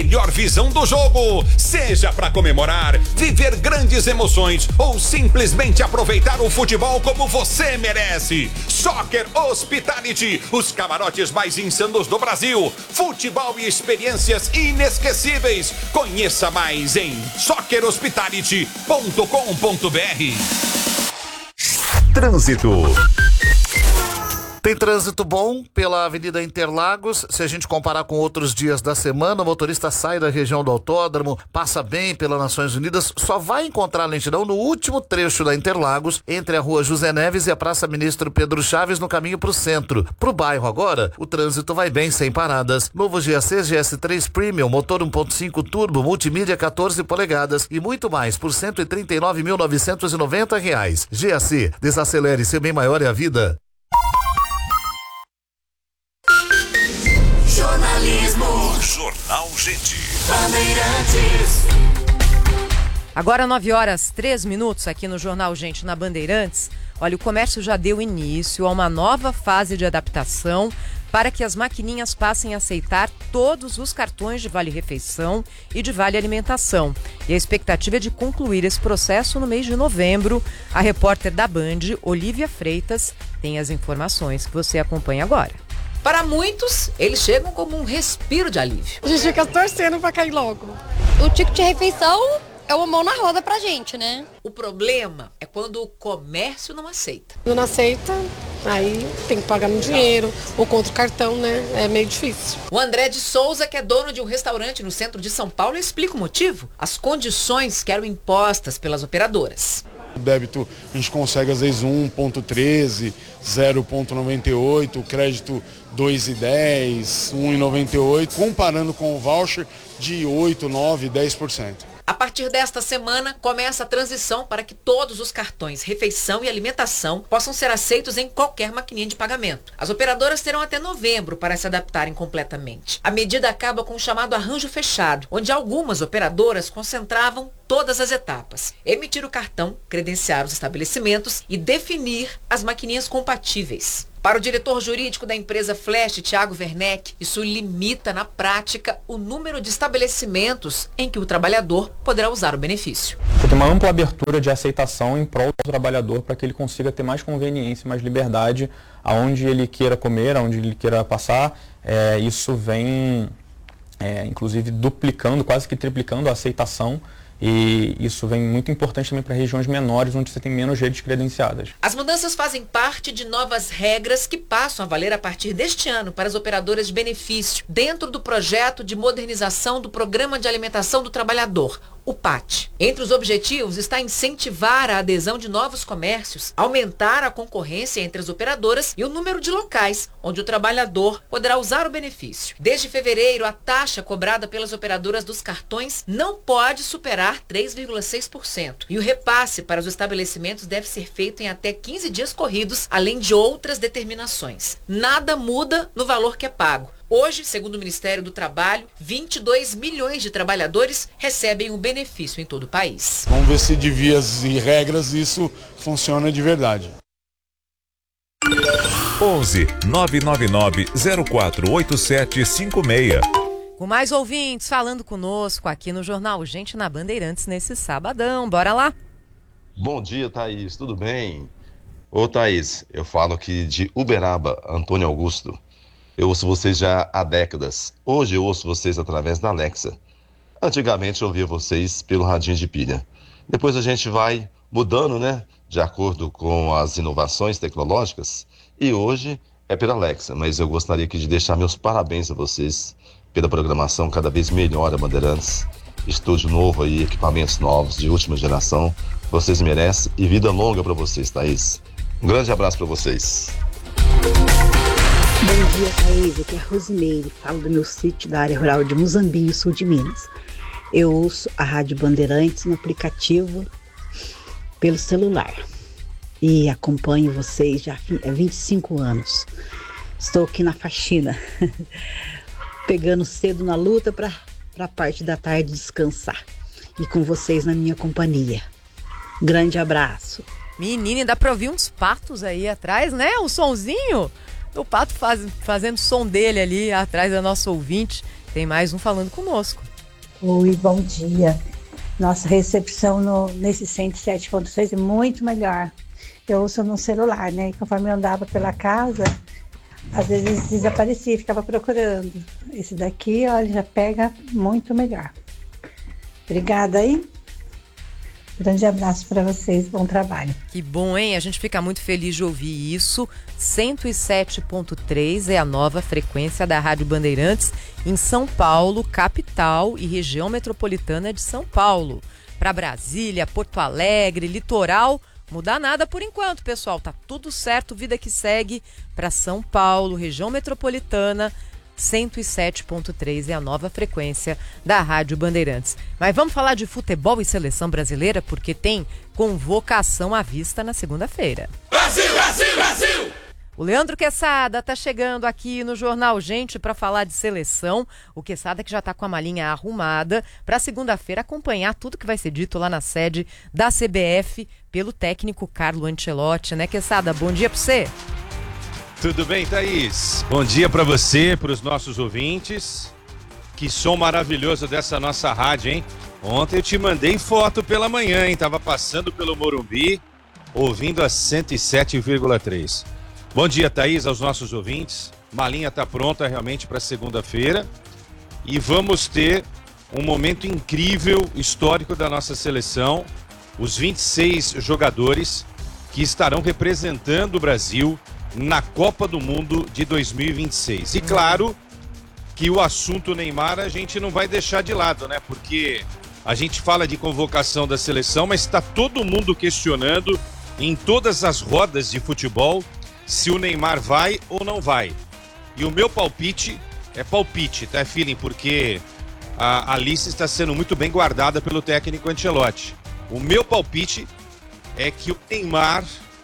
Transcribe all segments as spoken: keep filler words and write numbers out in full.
melhor visão do jogo. Seja para comemorar, viver grandes emoções ou simplesmente aproveitar o futebol como você merece. Soccer Hospitality, os camarotes mais insanos do Brasil. Futebol e experiências inesquecíveis. Conheça mais em soccer hospitality ponto com ponto br. Trânsito. Tem trânsito bom pela Avenida Interlagos. Se a gente comparar com outros dias da semana, o motorista sai da região do autódromo, passa bem pela Nações Unidas, só vai encontrar lentidão no último trecho da Interlagos, entre a Rua José Neves e a Praça Ministro Pedro Chaves, no caminho para o centro. Pro bairro agora, o trânsito vai bem, sem paradas. Novo G A C G S três Premium, motor um ponto cinco turbo, multimídia quatorze polegadas e muito mais por cento e trinta e nove mil novecentos e noventa reais. G A C, desacelere, seu bem maior é a vida. Jornalismo. Jornal Gente. Bandeirantes. Agora nove horas, três minutos aqui no Jornal Gente na Bandeirantes. Olha, o comércio já deu início a uma nova fase de adaptação para que as maquininhas passem a aceitar todos os cartões de vale-refeição e de vale-alimentação. E a expectativa é de concluir esse processo no mês de novembro. A repórter da Band, Olivia Freitas, tem as informações que você acompanha agora. Para muitos, eles chegam como um respiro de alívio. A gente fica torcendo para cair logo. O ticket de refeição é uma mão na roda pra gente, né? O problema é quando o comércio não aceita. Não aceita, aí tem que pagar no dinheiro ou contra o cartão, né? É meio difícil. O André de Souza, que é dono de um restaurante no centro de São Paulo, explica o motivo. As condições que eram impostas pelas operadoras. O débito a gente consegue às vezes um ponto treze, zero ponto noventa e oito, o crédito dois e dez, um e noventa e oito, comparando com o voucher de oito, nove, dez por cento. A partir desta semana, começa a transição para que todos os cartões refeição e alimentação possam ser aceitos em qualquer maquininha de pagamento. As operadoras terão até novembro para se adaptarem completamente. A medida acaba com o chamado arranjo fechado, onde algumas operadoras concentravam todas as etapas: emitir o cartão, credenciar os estabelecimentos e definir as maquininhas compatíveis. Para o diretor jurídico da empresa Flash, Thiago Werneck, isso limita na prática o número de estabelecimentos em que o trabalhador poderá usar o benefício. Tem uma ampla abertura de aceitação em prol do trabalhador para que ele consiga ter mais conveniência, mais liberdade aonde ele queira comer, aonde ele queira passar. É, isso vem, é, inclusive, duplicando, quase que triplicando a aceitação. E isso vem muito importante também para regiões menores, onde você tem menos redes credenciadas. As mudanças fazem parte de novas regras que passam a valer a partir deste ano para as operadoras de benefício, dentro do projeto de modernização do Programa de Alimentação do Trabalhador, o P A T. Entre os objetivos está incentivar a adesão de novos comércios, aumentar a concorrência entre as operadoras e o número de locais onde o trabalhador poderá usar o benefício. Desde fevereiro, a taxa cobrada pelas operadoras dos cartões não pode superar três vírgula seis por cento. E o repasse para os estabelecimentos deve ser feito em até quinze dias corridos, além de outras determinações. Nada muda no valor que é pago. Hoje, segundo o Ministério do Trabalho, vinte e dois milhões de trabalhadores recebem o benefício em todo o país. Vamos ver se de vias e regras isso funciona de verdade. onze nove nove nove zero quatro oito sete cinco seis. Com mais ouvintes falando conosco aqui no Jornal Gente na Bandeirantes nesse sabadão. Bora lá? Bom dia, Thaís. Tudo bem? Ô, Thaís, eu falo aqui de Uberaba, Antônio Augusto. Eu ouço vocês já há décadas. Hoje eu ouço vocês através da Alexa. Antigamente eu ouvia vocês pelo radinho de pilha. Depois a gente vai mudando, né? De acordo com as inovações tecnológicas. E hoje é pela Alexa. Mas eu gostaria aqui de deixar meus parabéns a vocês pela programação cada vez melhor, a Bandeirantes. Estúdio novo aí, equipamentos novos, de última geração. Vocês merecem e vida longa para vocês, Thaís. Um grande abraço para vocês. Bom dia, Thaís. Aqui é a Rosimeire. Falo do meu sítio da área rural de Muzambinho, sul de Minas. Eu ouço a Rádio Bandeirantes no aplicativo pelo celular. E acompanho vocês já há vinte e cinco anos. Estou aqui na faxina, pegando cedo na luta para a parte da tarde descansar. E com vocês na minha companhia. Grande abraço. Menina, dá pra ouvir uns patos aí atrás, né? O sonzinho do pato faz, fazendo som dele ali atrás da nossa ouvinte. Tem mais um falando conosco. Oi, bom dia. Nossa recepção no, nesse cento e sete ponto seis é muito melhor. Eu ouço no celular, né? E conforme eu andava pela casa, às vezes desaparecia, ficava procurando. Esse daqui, olha, já pega muito melhor. Obrigada aí. Grande abraço para vocês, bom trabalho. Que bom, hein? A gente fica muito feliz de ouvir isso. cento e sete ponto três é a nova frequência da Rádio Bandeirantes em São Paulo, capital e região metropolitana de São Paulo. Para Brasília, Porto Alegre, litoral, mudar nada por enquanto, pessoal. Tá tudo certo, vida que segue. Para São Paulo, região metropolitana, cento e sete ponto três é a nova frequência da Rádio Bandeirantes. Mas vamos falar de futebol e seleção brasileira, porque tem convocação à vista na segunda-feira. Brasil, Brasil, Brasil! O Leandro Quesada tá chegando aqui no Jornal Gente para falar de seleção. O Quesada que já tá com a malinha arrumada para segunda-feira acompanhar tudo que vai ser dito lá na sede da C B F pelo técnico Carlo Ancelotti, né, Quesada? Bom dia para você. Tudo bem, Thaís? Bom dia para você, para os nossos ouvintes. Que som maravilhoso dessa nossa rádio, hein? Ontem eu te mandei foto pela manhã, hein? Tava passando pelo Morumbi, ouvindo a cento e sete vírgula três. Bom dia, Thaís, aos nossos ouvintes. Malinha tá pronta realmente para segunda-feira. E vamos ter um momento incrível, histórico da nossa seleção. Os vinte e seis jogadores que estarão representando o Brasil na Copa do Mundo de dois mil e vinte e seis. E claro que o assunto Neymar a gente não vai deixar de lado, né? Porque a gente fala de convocação da seleção, mas está todo mundo questionando em todas as rodas de futebol se o Neymar vai ou não vai. E o meu palpite é palpite, tá, feeling? Porque a, a lista está sendo muito bem guardada pelo técnico Ancelotti. O meu palpite é que o Neymar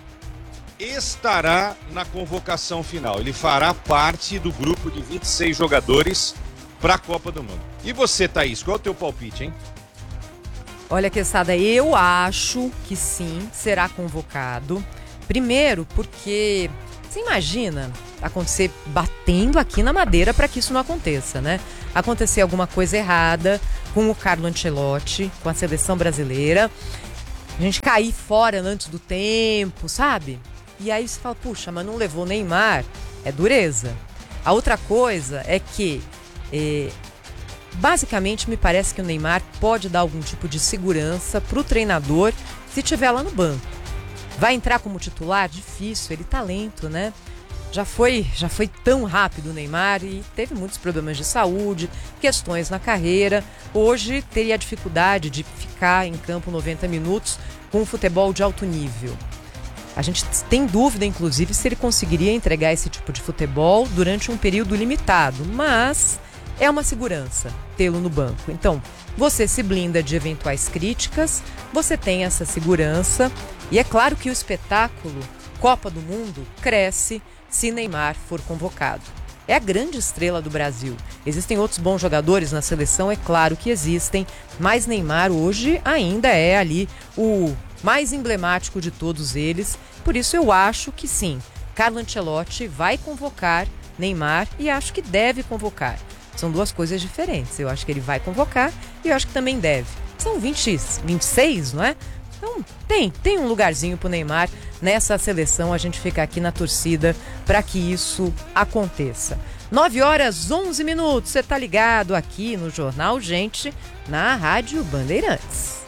estará na convocação final. Ele fará parte do grupo de vinte e seis jogadores para a Copa do Mundo. E você, Thaís, qual é o teu palpite, hein? Olha, Quesada, eu acho que sim, será convocado. Primeiro, porque você imagina acontecer batendo aqui na madeira para que isso não aconteça, né? Acontecer alguma coisa errada com o Carlo Ancelotti, com a seleção brasileira, a gente cair fora antes do tempo, sabe? E aí você fala, puxa, mas não levou Neymar, é dureza. A outra coisa é que, é, basicamente, me parece que o Neymar pode dar algum tipo de segurança pro treinador se estiver lá no banco. Vai entrar como titular? Difícil, ele tá lento, né? Já foi, já foi tão rápido o Neymar e teve muitos problemas de saúde, questões na carreira. Hoje teria dificuldade de ficar em campo noventa minutos com um futebol de alto nível. A gente tem dúvida, inclusive, se ele conseguiria entregar esse tipo de futebol durante um período limitado, mas é uma segurança tê-lo no banco. Então, você se blinda de eventuais críticas, você tem essa segurança e é claro que o espetáculo Copa do Mundo cresce se Neymar for convocado. É a grande estrela do Brasil. Existem outros bons jogadores na seleção, é claro que existem, mas Neymar hoje ainda é ali o mais emblemático de todos eles. Por isso eu acho que sim, Carlo Ancelotti vai convocar Neymar e acho que deve convocar. São duas coisas diferentes. Eu acho que ele vai convocar e eu acho que também deve. São vinte, vinte e seis, não é? Então tem, tem um lugarzinho pro Neymar nessa seleção. A gente fica aqui na torcida para que isso aconteça. nove horas, onze minutos. Você tá ligado aqui no Jornal Gente, na Rádio Bandeirantes.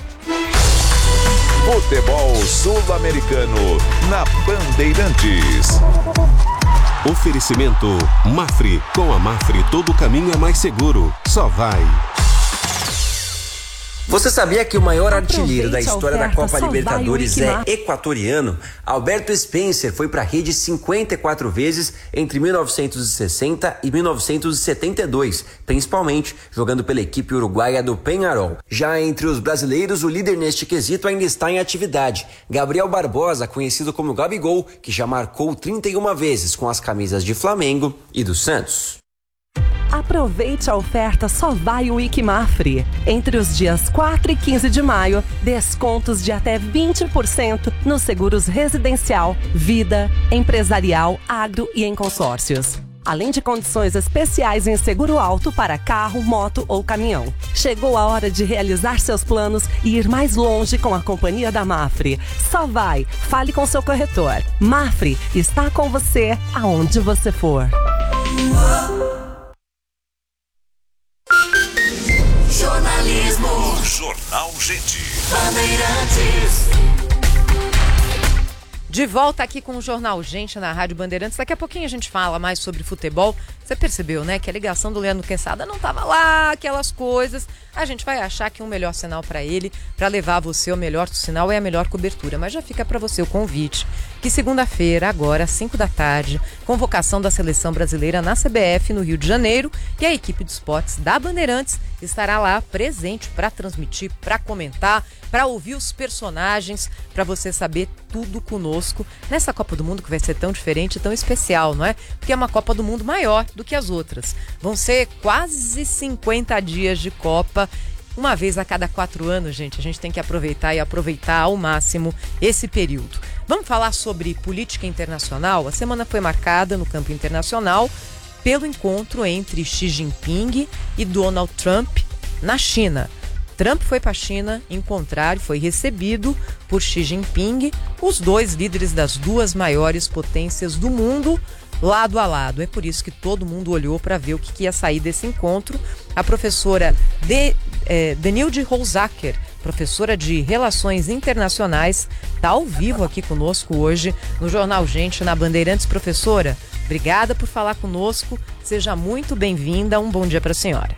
Futebol Sul-Americano na Bandeirantes. Oferecimento Mafre. Com a Mafre todo caminho é mais seguro. Só vai. Você sabia que o maior artilheiro da história da Copa Libertadores é equatoriano? Alberto Spencer foi para a rede cinquenta e quatro vezes entre mil novecentos e sessenta e mil novecentos e setenta e dois, principalmente jogando pela equipe uruguaia do Peñarol. Já entre os brasileiros, o líder neste quesito ainda está em atividade. Gabriel Barbosa, conhecido como Gabigol, que já marcou trinta e uma vezes com as camisas de Flamengo e do Santos. Aproveite a oferta Só Vai o Iquimafre. Entre os dias quatro e quinze de maio, descontos de até vinte por cento nos seguros residencial, vida, empresarial, agro e em consórcios. além de condições especiais em seguro alto para carro, moto ou caminhão. Chegou a hora de realizar seus planos e ir mais longe com a companhia da Mafre. Só vai, fale com seu corretor. Mafre está com você aonde você for. Jornalismo. Jornal Gente. Bandeirantes. De volta aqui com o Jornal Gente na Rádio Bandeirantes. Daqui a pouquinho a gente fala mais sobre futebol. Você percebeu, né, que a ligação do Leandro Quesada não tava lá, aquelas coisas. A gente vai achar que um melhor sinal para ele, para levar a você o melhor sinal é a melhor cobertura. Mas já fica para você o convite, que segunda-feira, agora às cinco da tarde, convocação da Seleção Brasileira na C B F no Rio de Janeiro, e a equipe de esportes da Bandeirantes estará lá presente para transmitir, para comentar, para ouvir os personagens, para você saber tudo conosco nessa Copa do Mundo que vai ser tão diferente e tão especial, não é? Porque é uma Copa do Mundo maior do que as outras. Vão ser quase cinquenta dias de Copa, uma vez a cada quatro anos, gente. A gente tem que aproveitar e aproveitar ao máximo esse período. Vamos falar sobre política internacional? A semana foi marcada no campo internacional pelo encontro entre Xi Jinping e Donald Trump na China. Trump foi para a China encontrar e foi recebido por Xi Jinping, os dois líderes das duas maiores potências do mundo, lado a lado. É por isso que todo mundo olhou para ver o que, que ia sair desse encontro. A professora de, eh, Denilde Holzacker, professora de Relações Internacionais, está ao vivo aqui conosco hoje no Jornal Gente, na Bandeirantes. Professora, obrigada por falar conosco. Seja muito bem-vinda. Um bom dia para a senhora.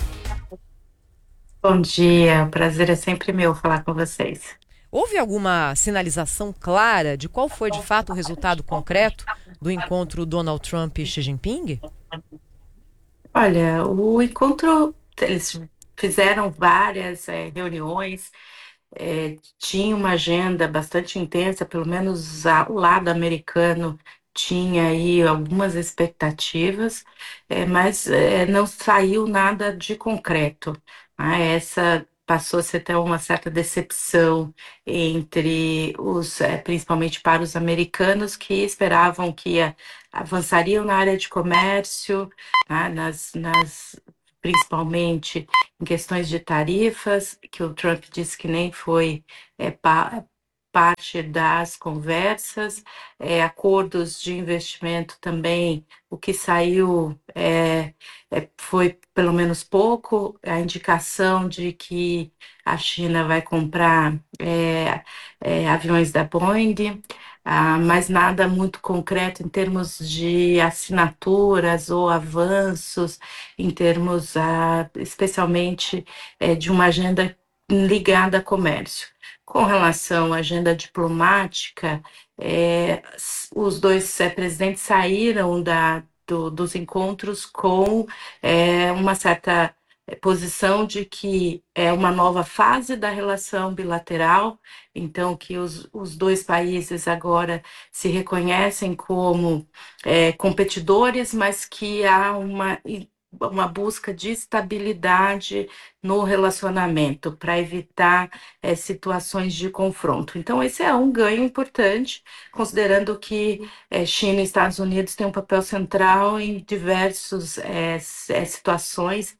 Bom dia, o prazer é sempre meu falar com vocês. Houve alguma sinalização clara de qual foi de fato o resultado concreto do encontro Donald Trump e Xi Jinping? Olha, o encontro, eles fizeram várias é, reuniões, é, tinha uma agenda bastante intensa, pelo menos a, o lado americano tinha aí algumas expectativas, é, mas é, não saiu nada de concreto. Ah, essa passou-se até uma certa decepção entre os, é, principalmente para os americanos, que esperavam que ia, avançariam na área de comércio, né, nas, nas, principalmente em questões de tarifas, que o Trump disse que nem foi é, pa, parte das conversas, é, acordos de investimento também, o que saiu é, é, foi pelo menos pouco, a indicação de que a China vai comprar é, é, aviões da Boeing, ah, mas nada muito concreto em termos de assinaturas ou avanços, em termos ah, especialmente é, de uma agenda ligada a comércio. Com relação à agenda diplomática, é, os dois é, presidentes saíram da, do, dos encontros com é, uma certa posição de que é uma nova fase da relação bilateral, então que os, os dois países agora se reconhecem como é, competidores, mas que há uma... uma busca de estabilidade no relacionamento para evitar é, situações de confronto. Então, esse é um ganho importante, considerando que é, China e Estados Unidos têm um papel central em diversas é, situações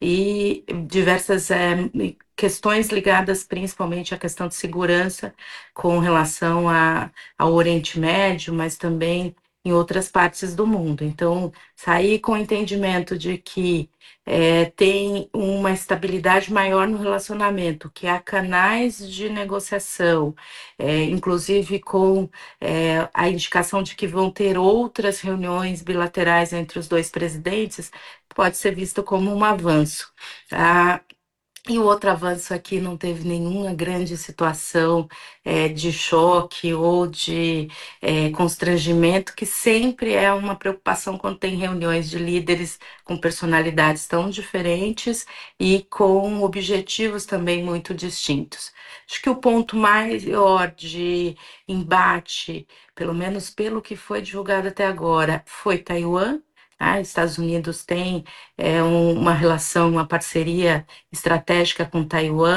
e diversas é, questões ligadas principalmente à questão de segurança com relação a, ao Oriente Médio, mas também em outras partes do mundo. Então, sair com o entendimento de que é, tem uma estabilidade maior no relacionamento, que há canais de negociação, é, inclusive com é, a indicação de que vão ter outras reuniões bilaterais entre os dois presidentes, pode ser visto como um avanço. Ah, E o outro avanço aqui não teve nenhuma grande situação é, de choque ou de é, constrangimento, que sempre é uma preocupação quando tem reuniões de líderes com personalidades tão diferentes e com objetivos também muito distintos. Acho que o ponto maior de embate, pelo menos pelo que foi divulgado até agora, foi Taiwan. Ah, Estados Unidos tem é, um, uma relação, uma parceria estratégica com Taiwan,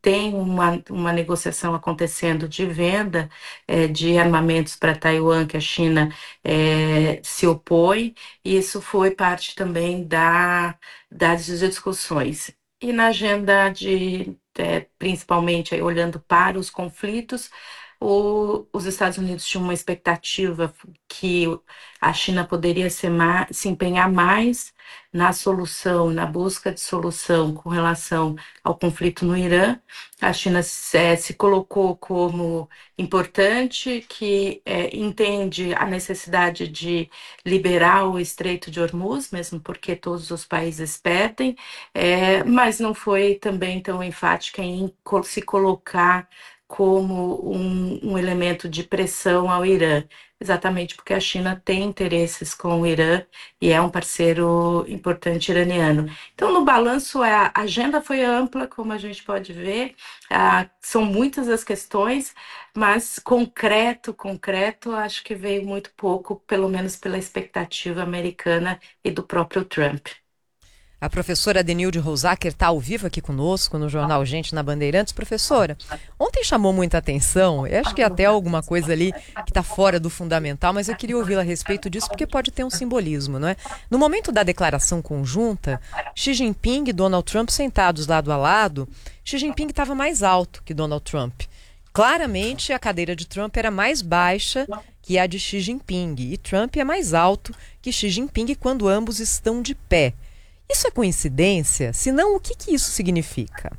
tem uma, uma negociação acontecendo de venda é, de armamentos para Taiwan, que a China é, se opõe, e isso foi parte também da, das discussões. E na agenda de, é, principalmente aí, olhando para os conflitos, o, os Estados Unidos tinham uma expectativa que a China poderia ser mais, se empenhar mais na solução, na busca de solução com relação ao conflito no Irã. A China se, se colocou como importante, que é, entende a necessidade de liberar o Estreito de Hormuz, mesmo porque todos os países perdem, é, mas não foi também tão enfática em se colocar como um, um elemento de pressão ao Irã, exatamente porque a China tem interesses com o Irã e é um parceiro importante iraniano. Então, no balanço, a agenda foi ampla, como a gente pode ver, ah, são muitas as questões, mas concreto, concreto, acho que veio muito pouco, pelo menos pela expectativa americana e do próprio Trump. A professora Denilde Rosacker está ao vivo aqui conosco no Jornal Gente na Bandeirantes. Professora, ontem chamou muita atenção, eu acho que até alguma coisa ali que está fora do fundamental, mas eu queria ouvi-la a respeito disso porque pode ter um simbolismo, não é? No momento da declaração conjunta, Xi Jinping e Donald Trump sentados lado a lado, Xi Jinping estava mais alto que Donald Trump. Claramente a cadeira de Trump era mais baixa que a de Xi Jinping e Trump é mais alto que Xi Jinping quando ambos estão de pé. Isso é coincidência? Se não, o que, que isso significa?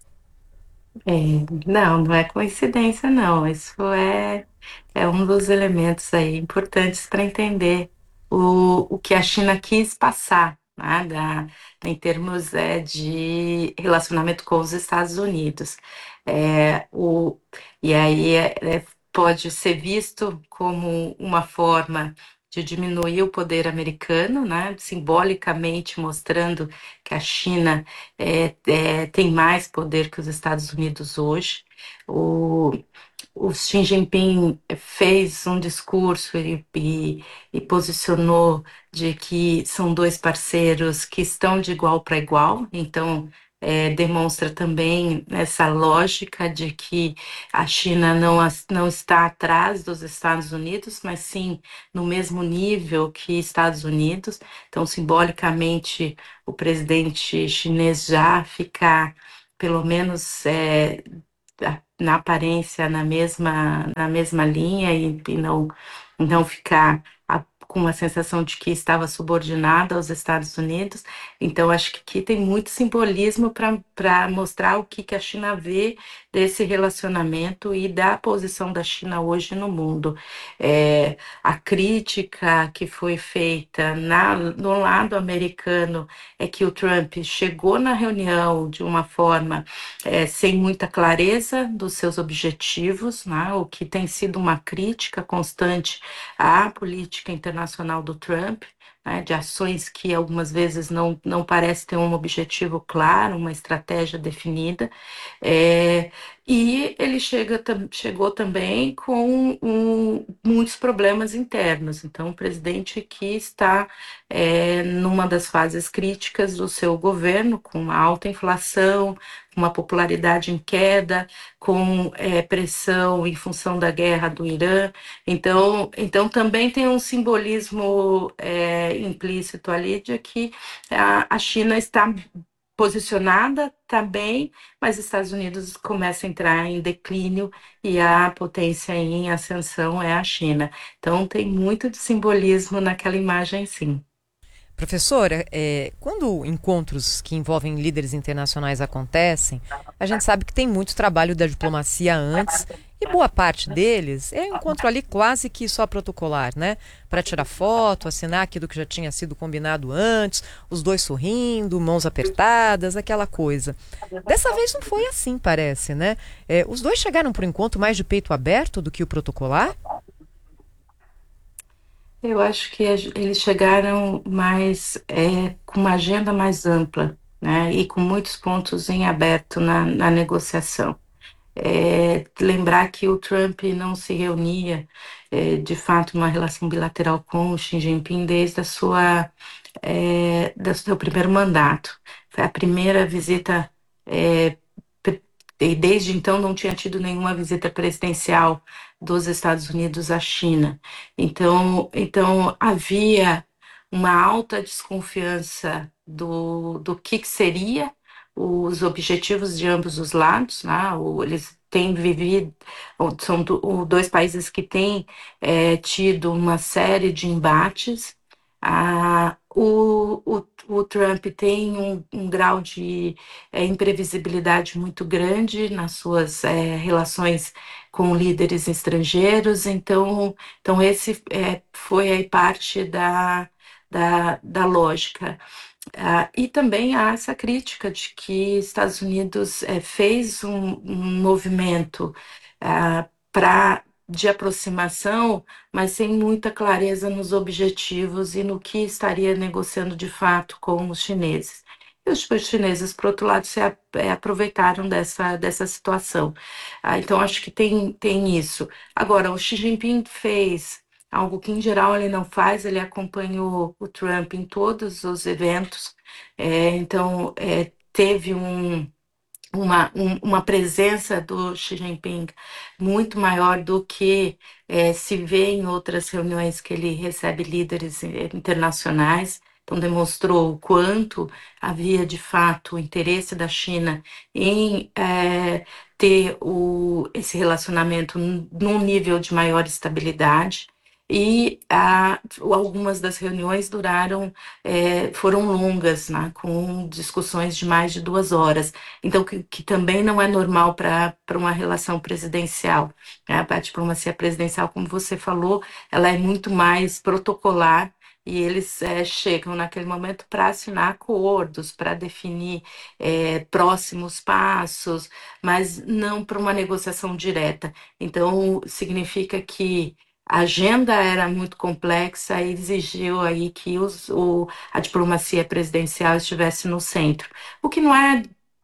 É, não, não é coincidência, não. Isso é, é um dos elementos aí importantes para entender o, o que a China quis passar, né, da, em termos é, de relacionamento com os Estados Unidos. É, o, e aí é, é, pode ser visto como uma forma de diminuir o poder americano, né, simbolicamente mostrando que a China é, é, tem mais poder que os Estados Unidos hoje. O, o Xi Jinping fez um discurso e, e, e posicionou de que são dois parceiros que estão de igual para igual, então É, demonstra também essa lógica de que a China não, não está atrás dos Estados Unidos, mas sim no mesmo nível que Estados Unidos. Então, simbolicamente, o presidente chinês já ficar, pelo menos é, na aparência, na mesma, na mesma linha e, e não, não ficar a, com a sensação de que estava subordinada aos Estados Unidos. Então, acho que aqui tem muito simbolismo para mostrar o que, que a China vê desse relacionamento e da posição da China hoje no mundo. É, a crítica que foi feita na, no lado americano é que o Trump chegou na reunião de uma forma é, sem muita clareza dos seus objetivos, né, o que tem sido uma crítica constante à política internacional do Trump, né, de ações que algumas vezes não, não parece ter um objetivo claro, uma estratégia definida, é, e ele chega, chegou também com um, muitos problemas internos. Então, o presidente que está é, numa das fases críticas do seu governo, com uma alta inflação, uma popularidade em queda, com é, pressão em função da guerra do Irã. Então, então também tem um simbolismo é, implícito ali de que a, a China está posicionada também, mas os Estados Unidos começam a entrar em declínio e a potência em ascensão é a China. Então tem muito de simbolismo naquela imagem, sim. Professora, é, quando encontros que envolvem líderes internacionais acontecem, a gente sabe que tem muito trabalho da diplomacia antes e boa parte deles é um encontro ali quase que só protocolar, né? Para tirar foto, assinar aquilo que já tinha sido combinado antes, os dois sorrindo, mãos apertadas, aquela coisa. Dessa vez não foi assim, parece, né? É, os dois chegaram para o encontro mais de peito aberto do que o protocolar? Eu acho que eles chegaram mais é, com uma agenda mais ampla, né, e com muitos pontos em aberto na, na negociação. É, lembrar que o Trump não se reunia, é, de fato, uma relação bilateral com o Xi Jinping desde a sua, é, do seu primeiro mandato. Foi a primeira visita é, e desde então não tinha tido nenhuma visita presidencial dos Estados Unidos à China. Então, então havia uma alta desconfiança do, do que, que seria os objetivos de ambos os lados, né? O, eles têm vivido, são do, dois países que têm é, tido uma série de embates. Ah, o, o, o Trump tem um, um grau de é, imprevisibilidade muito grande nas suas é, relações com líderes estrangeiros, então, então esse é, foi aí parte da, da, da lógica. Ah, e também há essa crítica de que Estados Unidos é, fez um, um movimento ah, para de aproximação, mas sem muita clareza nos objetivos e no que estaria negociando de fato com os chineses. E os chineses, por outro lado, se aproveitaram dessa, dessa situação. Ah, então, acho que tem, tem isso. Agora, o Xi Jinping fez algo que, em geral, ele não faz, ele acompanhou o Trump em todos os eventos, é, então, é, teve um... Uma, um, uma presença do Xi Jinping muito maior do que é, se vê em outras reuniões que ele recebe líderes internacionais. Então, demonstrou o quanto havia, de fato, o interesse da China em é, ter o, esse relacionamento num nível de maior estabilidade. E ah, algumas das reuniões duraram, é, foram longas, né, com discussões de mais de duas horas. Então, que, que também não é normal para uma relação presidencial. Né? A diplomacia presidencial, como você falou, ela é muito mais protocolar e eles é, chegam naquele momento para assinar acordos, para definir é, próximos passos, mas não para uma negociação direta. Então, significa que a agenda era muito complexa e exigiu aí que os, o, a diplomacia presidencial estivesse no centro, o que não é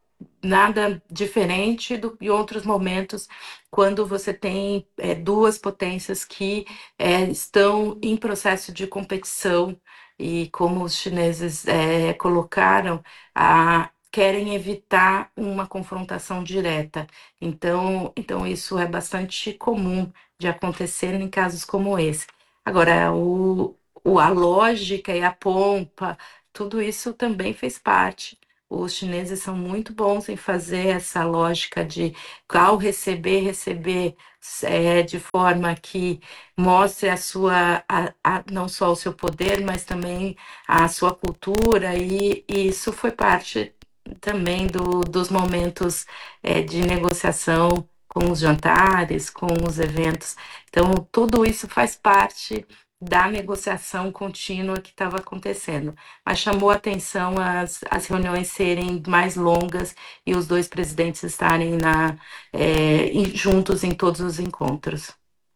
nada diferente do que outros momentos quando você tem é, duas potências que é, estão em processo de competição e, como os chineses é, colocaram, a querem evitar uma confrontação direta. Então, então isso é bastante comum de acontecer em casos como esse. Agora, o, o, a lógica e a pompa, tudo isso também fez parte. Os chineses são muito bons em fazer essa lógica de, ao receber, receber é, de forma que mostre a sua, a, a, não só o seu poder, mas também a sua cultura, e, e isso foi parte também do, dos momentos é, de negociação com os jantares, com os eventos. Então, tudo isso faz parte da negociação contínua que estava acontecendo. Mas chamou a atenção as, as reuniões serem mais longas e os dois presidentes estarem na, é, juntos em todos os encontros.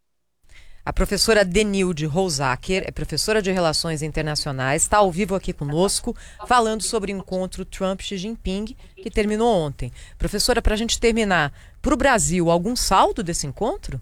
A professora Denilde Rosacker é professora de Relações Internacionais, está ao vivo aqui conosco, falando sobre o encontro Trump-Xi Jinping, que terminou ontem. Professora, para a gente terminar, para o Brasil, algum saldo desse encontro?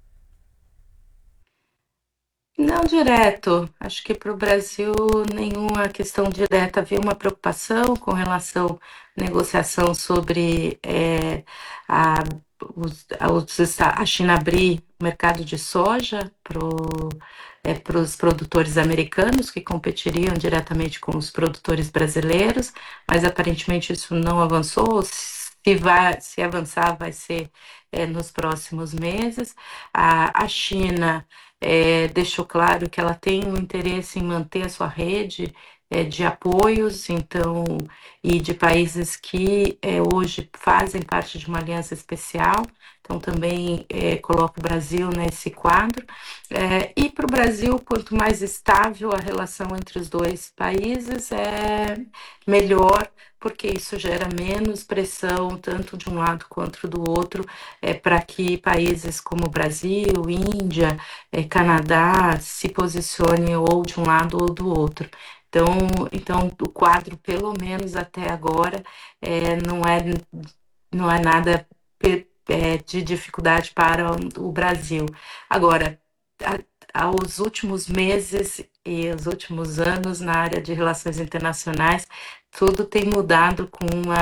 Não direto. Acho que para o Brasil nenhuma questão direta. Havia uma preocupação com relação à negociação sobre é, a, os, a, a China abrir o mercado de soja para os é, produtores americanos que competiriam diretamente com os produtores brasileiros, mas aparentemente isso não avançou. Se, vai, se avançar, vai ser é, nos próximos meses. A, a China É, deixou claro que ela tem um interesse em manter a sua rede é, de apoios, então, e de países que é, hoje fazem parte de uma aliança especial, então também é, coloca o Brasil nesse quadro. É, e para o Brasil, quanto mais estável a relação entre os dois países, é melhor, porque isso gera menos pressão, tanto de um lado quanto do outro, é, para que países como Brasil, Índia, é, Canadá se posicionem ou de um lado ou do outro. Então, então o quadro, pelo menos até agora, é, não, é, não é nada é, de dificuldade para o Brasil. Agora, a, aos últimos meses e os últimos anos na área de relações internacionais, tudo tem mudado com uma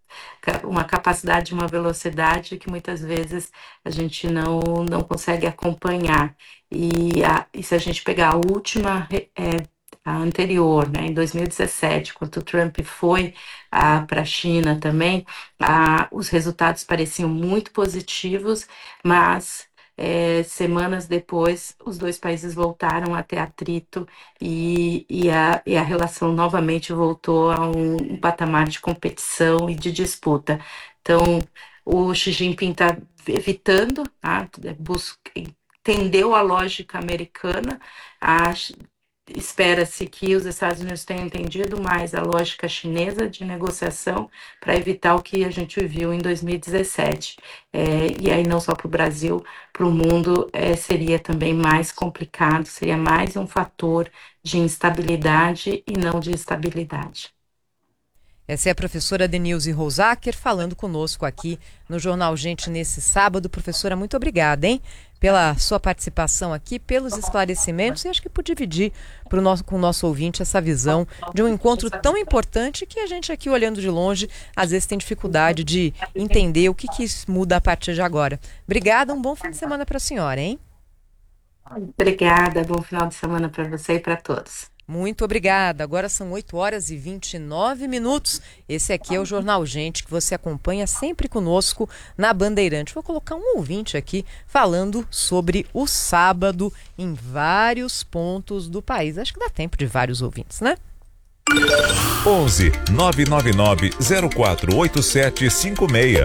uma capacidade, uma velocidade que muitas vezes a gente não, não consegue acompanhar. E, a, e se a gente pegar a última, é, a anterior, né, em dois mil e dezessete, quando o Trump foi para a China também, a, os resultados pareciam muito positivos, mas é, semanas depois os dois países voltaram a ter atrito e, e, a, e a relação novamente voltou a um, um patamar de competição e de disputa. Então, o Xi Jinping está evitando, tá, busca, entendeu a lógica americana, a, espera-se que os Estados Unidos tenham entendido mais a lógica chinesa de negociação para evitar o que a gente viu em dois mil e dezessete. É, e aí não só para o Brasil, para o mundo é, seria também mais complicado, seria mais um fator de instabilidade e não de estabilidade. Essa é a professora Denilze Rosacker falando conosco aqui no Jornal Gente nesse sábado. Professora, muito obrigada, hein? Pela sua participação aqui, pelos esclarecimentos e acho que por dividir pro nosso, com o nosso ouvinte essa visão de um encontro tão importante que a gente aqui olhando de longe às vezes tem dificuldade de entender o que, que muda a partir de agora. Obrigada, um bom fim de semana para a senhora, hein? Obrigada, bom final de semana para você e para todos. Muito obrigada. Agora são oito horas e vinte e nove minutos. Esse aqui é o Jornal Gente, que você acompanha sempre conosco na Bandeirante. Vou colocar um ouvinte aqui falando sobre o sábado em vários pontos do país. Acho que dá tempo de vários ouvintes, né? onze nove nove nove zero quatro oito sete cinco seis.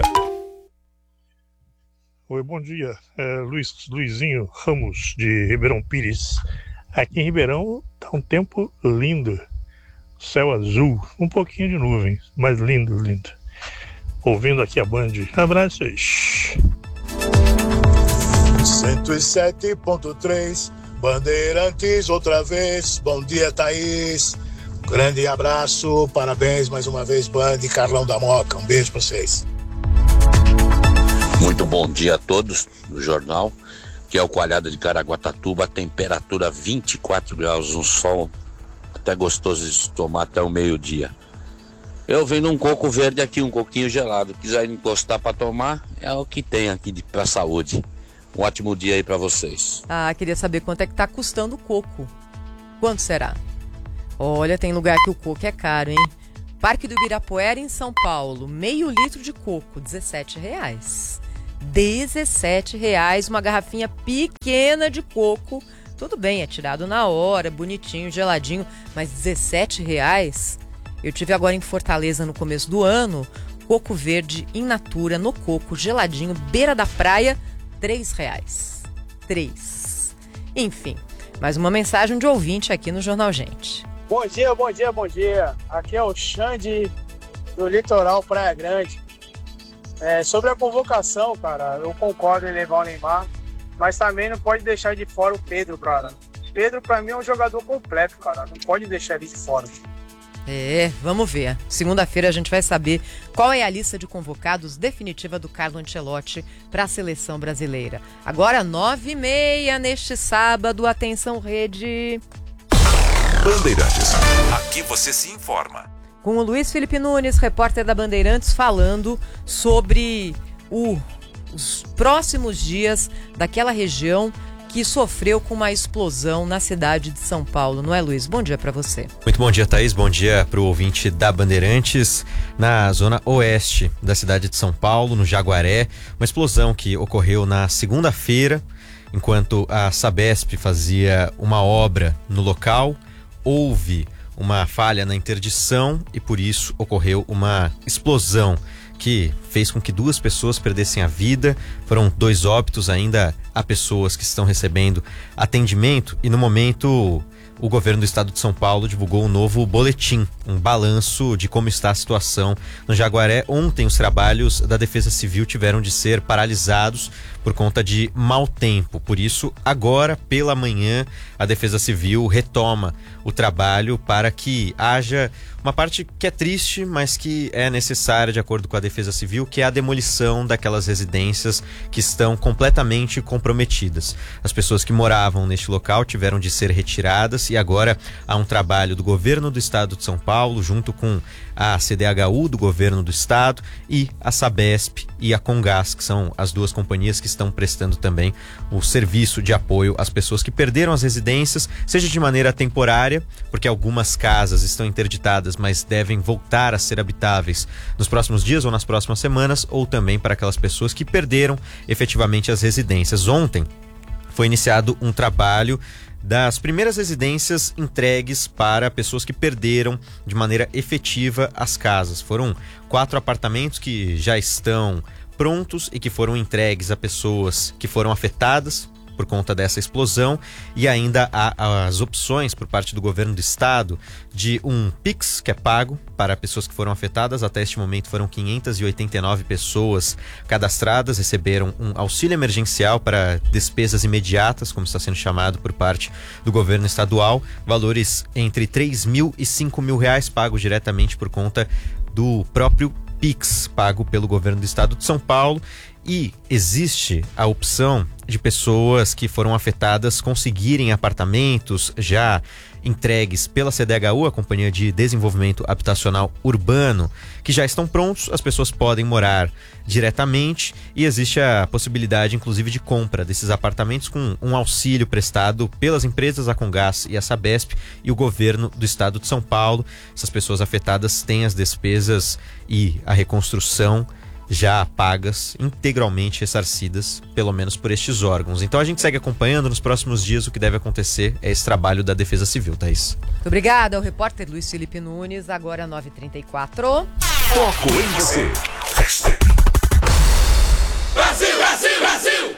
Oi, bom dia. É Luiz, Luizinho Ramos, de Ribeirão Pires. Aqui em Ribeirão tá um tempo lindo, céu azul, um pouquinho de nuvens, mas lindo, lindo. Ouvindo aqui a Band. Abraços. cento e sete ponto três, Bandeirantes outra vez. Bom dia, Thaís. Grande abraço, parabéns mais uma vez, Band. Carlão da Moca, um beijo pra vocês. Muito bom dia a todos do jornal. Que é o Coalhada de Caraguatatuba, a temperatura vinte e quatro graus, um sol até gostoso de tomar até o meio-dia. Eu vendo um coco verde aqui, um coquinho gelado. Quiser encostar para tomar, é o que tem aqui de, pra saúde. Um ótimo dia aí para vocês. Ah, queria saber quanto é que tá custando o coco. Quanto será? Olha, tem lugar que o coco é caro, hein? Parque do Ibirapuera, em São Paulo, meio litro de coco, dezessete reais. dezessete reais, uma garrafinha pequena de coco. Tudo bem, é tirado na hora, bonitinho, geladinho, mas dezessete reais? Eu tive agora em Fortaleza no começo do ano, coco verde in natura, no coco, geladinho, beira da praia, três reais. Três. Enfim, mais uma mensagem de ouvinte aqui no Jornal Gente. Bom dia, bom dia, bom dia. Aqui é o Xande do Litoral Praia Grande. É, sobre a convocação, cara, eu concordo em levar o Neymar, mas também não pode deixar de fora o Pedro, cara. Pedro, pra mim, é um jogador completo, cara. Não pode deixar ele de fora. É, vamos ver. Segunda-feira a gente vai saber qual é a lista de convocados definitiva do Carlo Ancelotti para a seleção brasileira. Agora, nove e meia neste sábado. Atenção, rede. Bandeirantes. Aqui você se informa. Com o Luiz Felipe Nunes, repórter da Bandeirantes, falando sobre o, os próximos dias daquela região que sofreu com uma explosão na cidade de São Paulo. Não é, Luiz? Bom dia para você. Muito bom dia, Thaís. Bom dia para o ouvinte da Bandeirantes. Na zona oeste da cidade de São Paulo, no Jaguaré, uma explosão que ocorreu na segunda-feira, enquanto a Sabesp fazia uma obra no local. Houve uma falha na interdição e por isso ocorreu uma explosão que fez com que duas pessoas perdessem a vida. Foram dois óbitos, ainda há pessoas que estão recebendo atendimento e no momento o governo do estado de São Paulo divulgou um novo boletim, um balanço de como está a situação no Jaguaré. Ontem os trabalhos da Defesa Civil tiveram de ser paralisados por conta de mau tempo. Por isso, agora pela manhã, a Defesa Civil retoma o trabalho para que haja uma parte que é triste, mas que é necessária de acordo com a Defesa Civil, que é a demolição daquelas residências que estão completamente comprometidas. As pessoas que moravam neste local tiveram de ser retiradas e agora há um trabalho do governo do estado de São Paulo, junto com a C D H U do governo do estado e a Sabesp e a Comgás, que são as duas companhias que estão prestando também o serviço de apoio às pessoas que perderam as residências, seja de maneira temporária, porque algumas casas estão interditadas, mas devem voltar a ser habitáveis nos próximos dias ou nas próximas semanas, ou também para aquelas pessoas que perderam efetivamente as residências. Ontem foi iniciado um trabalho das primeiras residências entregues para pessoas que perderam de maneira efetiva as casas. Foram quatro apartamentos que já estão prontos e que foram entregues a pessoas que foram afetadas por conta dessa explosão, e ainda há as opções por parte do governo do estado de um Pix que é pago para pessoas que foram afetadas. Até este momento foram quinhentas e oitenta e nove pessoas cadastradas, receberam um auxílio emergencial para despesas imediatas, como está sendo chamado por parte do governo estadual, valores entre três mil e cinco mil reais pagos diretamente por conta do próprio Pix pago pelo governo do estado de São Paulo. E existe a opção de pessoas que foram afetadas conseguirem apartamentos já entregues pela C D H U, a Companhia de Desenvolvimento Habitacional Urbano, que já estão prontos. As pessoas podem morar diretamente e existe a possibilidade, inclusive, de compra desses apartamentos com um auxílio prestado pelas empresas, a Comgás e a Sabesp, e o governo do estado de São Paulo. Essas pessoas afetadas têm as despesas e a reconstrução já pagas, integralmente ressarcidas, pelo menos por estes órgãos. Então a gente segue acompanhando nos próximos dias o que deve acontecer. É esse trabalho da Defesa Civil, Thaís. Muito obrigada ao repórter Luiz Felipe Nunes, agora nove e trinta e quatro. Foco em você. Brasil, Brasil, Brasil!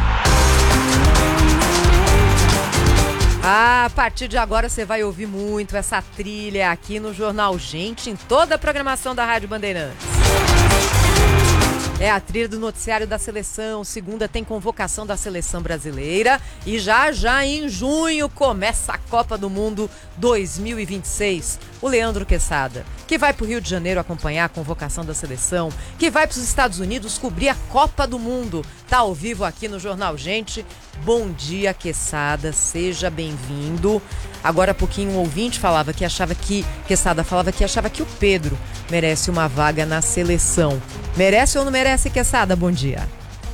A partir de agora você vai ouvir muito essa trilha aqui no Jornal Gente, em toda a programação da Rádio Bandeirantes. É a trilha do noticiário da seleção. Segunda tem convocação da seleção brasileira e já já em junho começa a Copa do Mundo dois mil e vinte e seis. O Leandro Quesada, que vai para o Rio de Janeiro acompanhar a convocação da seleção, que vai para os Estados Unidos cobrir a Copa do Mundo, tá ao vivo aqui no Jornal Gente. Bom dia, Quesada, seja bem-vindo. Agora há pouquinho um ouvinte falava que achava que, Quesada falava que achava que o Pedro merece uma vaga na seleção. Merece ou não merece, Quesada? Bom dia.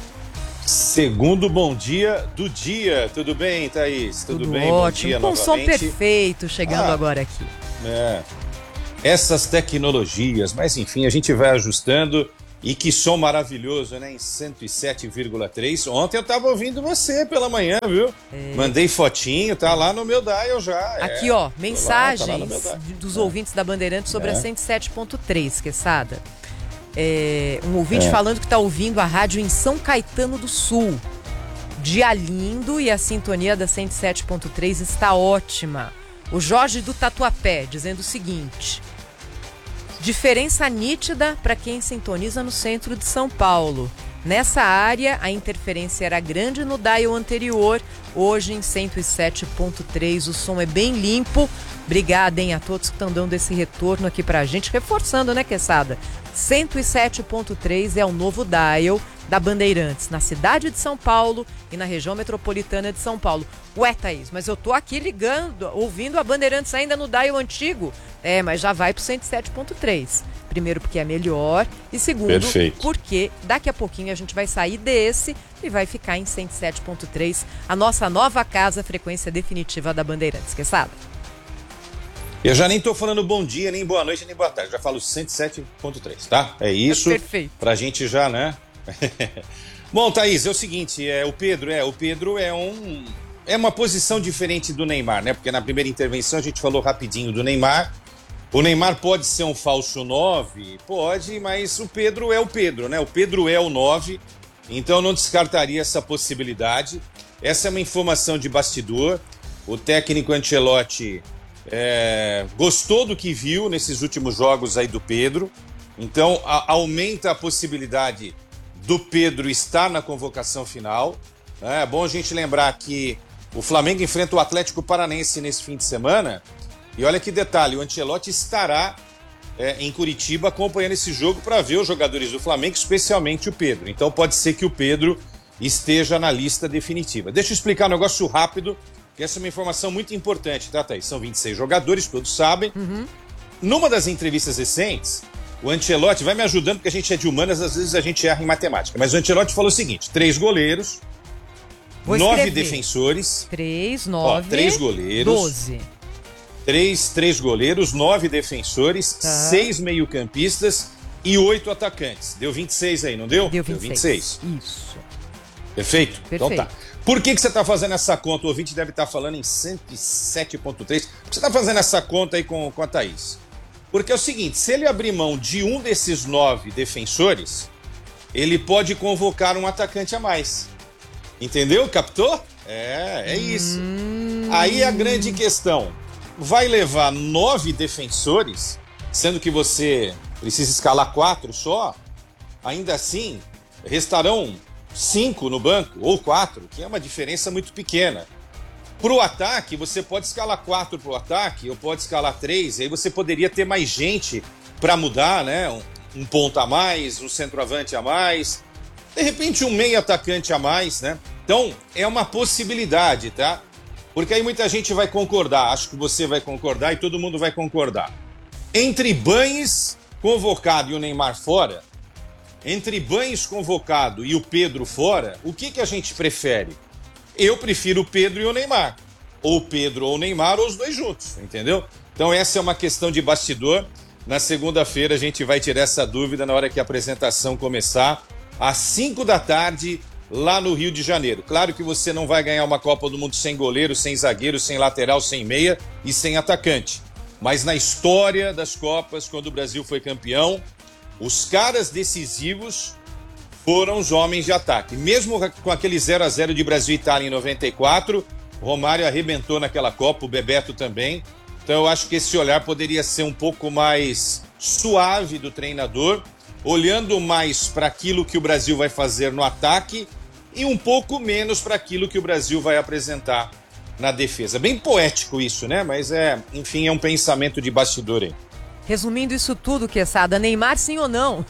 Segundo bom dia do dia. Tudo bem, Thaís? Tudo, Tudo bem? Ótimo. Bom dia com novamente. Som perfeito chegando ah, agora aqui. É. Essas tecnologias, mas enfim, a gente vai ajustando. E que som maravilhoso, né? Em cento e sete vírgula três. Ontem eu tava ouvindo você pela manhã, viu? É. Mandei fotinho, tá lá no meu dial já. Aqui, é. ó, mensagens lá, tá lá dos é. ouvintes da Bandeirantes sobre é. a cento e sete ponto três, Quesada. É, um ouvinte é. falando que tá ouvindo a rádio em São Caetano do Sul. Dia lindo e a sintonia da cento e sete ponto três está ótima. O Jorge do Tatuapé dizendo o seguinte: diferença nítida para quem sintoniza no centro de São Paulo. Nessa área, a interferência era grande no dial anterior. Hoje, em cento e sete ponto três, o som é bem limpo. Obrigada, hein, a todos que estão dando esse retorno aqui pra gente. Reforçando, né, Quesada? cento e sete ponto três é o novo dial da Bandeirantes, na cidade de São Paulo e na região metropolitana de São Paulo. Ué, Thaís, mas eu tô aqui ligando, ouvindo a Bandeirantes ainda no dial antigo. É, mas já vai pro cento e sete ponto três. Primeiro porque é melhor e segundo Perfeito. Porque daqui a pouquinho a gente vai sair desse e vai ficar em cento e sete ponto três, a nossa nova casa, frequência definitiva da Bandeirantes. Quesada? Eu já nem tô falando bom dia, nem boa noite, nem boa tarde. Já falo cento e sete ponto três, tá? É isso. É perfeito. Pra gente já, né? Bom, Thaís, é o seguinte, é, o Pedro, é, o Pedro é um... É uma posição diferente do Neymar, né? Porque na primeira intervenção a gente falou rapidinho do Neymar. O Neymar pode ser um falso nove? Pode, mas o Pedro é o Pedro, né? O Pedro é o nove, então eu não descartaria essa possibilidade. Essa é uma informação de bastidor. O técnico Ancelotti é, gostou do que viu nesses últimos jogos aí do Pedro, então a, aumenta a possibilidade do Pedro estar na convocação final. É bom a gente lembrar que o Flamengo enfrenta o Atlético Paranaense nesse fim de semana E olha que detalhe, o Ancelotti estará é, em Curitiba acompanhando esse jogo para ver os jogadores do Flamengo, especialmente o Pedro. Então pode ser que o Pedro esteja na lista definitiva. Deixa eu explicar um negócio rápido, que essa é uma informação muito importante, tá, Thaís? São vinte e seis jogadores, todos sabem. Uhum. Numa das entrevistas recentes, o Ancelotti, vai me ajudando porque a gente é de humanas, às vezes a gente erra em matemática, mas o Ancelotti falou o seguinte, três goleiros, Vou nove escrever. defensores... Três, nove... Ó, três goleiros... Doze. Três, três goleiros, nove defensores, tá. seis meio-campistas e oito atacantes. Deu vinte e seis aí, não deu? Deu vinte e seis. Deu vinte e seis. Isso. Perfeito? Perfeito. Então tá. Por que, que você está fazendo essa conta? O ouvinte deve estar falando em cento e sete vírgula três. Por que você está fazendo essa conta aí com, com a Thaís? Porque é o seguinte, se ele abrir mão de um desses nove defensores, ele pode convocar um atacante a mais. Entendeu? Captou? É, é isso. Hum... Aí a grande questão, vai levar nove defensores, sendo que você precisa escalar quatro só, ainda assim, restarão cinco no banco, ou quatro, que é uma diferença muito pequena. Para o ataque, você pode escalar quatro para o ataque, ou pode escalar três, e aí você poderia ter mais gente para mudar, né? Um, um ponto a mais, um centroavante a mais, de repente um meio atacante a mais, né? Então, é uma possibilidade, tá? Porque aí muita gente vai concordar, acho que você vai concordar e todo mundo vai concordar. Entre Banes convocado e o Neymar fora, entre Banes convocado e o Pedro fora, o que, que a gente prefere? Eu prefiro o Pedro e o Neymar. Ou o Pedro ou o Neymar, ou os dois juntos, entendeu? Então essa é uma questão de bastidor. Na segunda-feira a gente vai tirar essa dúvida na hora que a apresentação começar, às cinco da tarde, lá no Rio de Janeiro. Claro que você não vai ganhar uma Copa do Mundo sem goleiro, sem zagueiro, sem lateral, sem meia e sem atacante. Mas na história das Copas, quando o Brasil foi campeão, os caras decisivos foram os homens de ataque. Mesmo com aquele zero a zero de Brasil e Itália em noventa e quatro, Romário arrebentou naquela Copa, o Bebeto também. Então eu acho que esse olhar poderia ser um pouco mais suave do treinador, olhando mais para aquilo que o Brasil vai fazer no ataque e um pouco menos para aquilo que o Brasil vai apresentar na defesa. Bem poético isso, né? Mas é, enfim, é um pensamento de bastidor aí. Resumindo isso tudo, Quesada, Neymar sim ou não?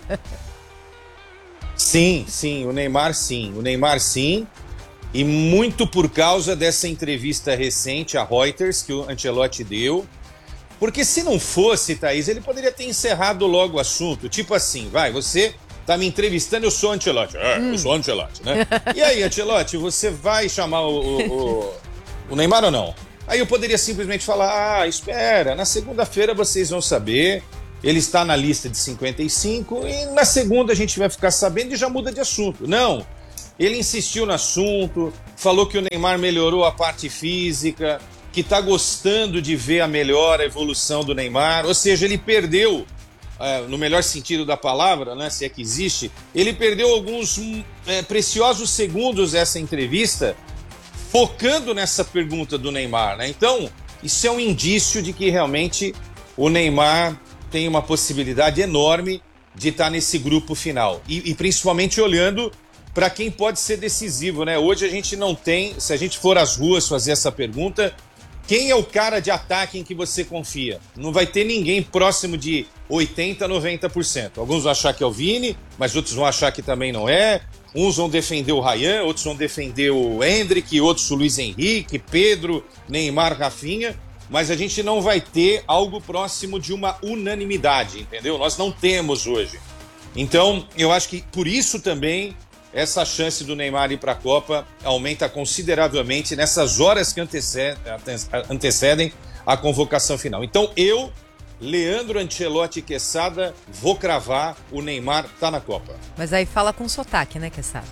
Sim, sim, o Neymar sim, o Neymar sim, e muito por causa dessa entrevista recente a Reuters que o Ancelotti deu, porque se não fosse, Thaís, ele poderia ter encerrado logo o assunto, tipo assim, vai, você tá me entrevistando, eu sou Ancelotti, é, hum. eu sou Ancelotti, né? E aí, Ancelotti, você vai chamar o, o, o Neymar ou não? Aí eu poderia simplesmente falar, ah, espera, na segunda-feira vocês vão saber, ele está na lista de cinquenta e cinco e na segunda a gente vai ficar sabendo e já muda de assunto. Não, ele insistiu no assunto, falou que o Neymar melhorou a parte física, que está gostando de ver a melhora, a evolução do Neymar, ou seja, ele perdeu, é, no melhor sentido da palavra, né, se é que existe, ele perdeu alguns é, preciosos segundos dessa entrevista focando nessa pergunta do Neymar, né? Então, isso é um indício de que realmente o Neymar tem uma possibilidade enorme de estar nesse grupo final. E, e principalmente olhando para quem pode ser decisivo, né? Hoje a gente não tem, se a gente for às ruas fazer essa pergunta, quem é o cara de ataque em que você confia? Não vai ter ninguém próximo de oitenta por cento, noventa por cento. Alguns vão achar que é o Vini, mas outros vão achar que também não é. Uns vão defender o Ryan, outros vão defender o Endrick, outros o Luiz Henrique, Pedro, Neymar, Rafinha. Mas a gente não vai ter algo próximo de uma unanimidade, entendeu? Nós não temos hoje. Então, eu acho que por isso também essa chance do Neymar ir para a Copa aumenta consideravelmente nessas horas que antecedem, antecedem a convocação final. Então, eu, Leandro Ancelotti Quesada, vou cravar, o Neymar tá na Copa. Mas aí fala com sotaque, né, Quesada?